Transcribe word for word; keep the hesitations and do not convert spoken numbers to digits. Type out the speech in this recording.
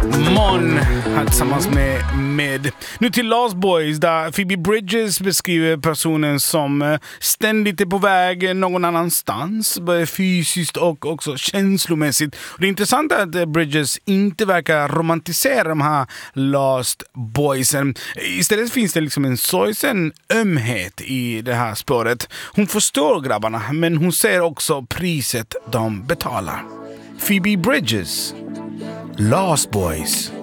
Mon här tillsammans med med. Nu till Lost Boys där Phoebe Bridgers beskriver personen som ständigt är på väg någon annanstans, både fysiskt och också känslomässigt. Och det är intressant att Bridges inte verkar romantisera de här Lost Boysen. Istället finns det liksom en sorgsen ömhet i det här spåret. Hon förstår grabbarna, men hon ser också priset de betalar. Phoebe Bridgers, Lost Boys.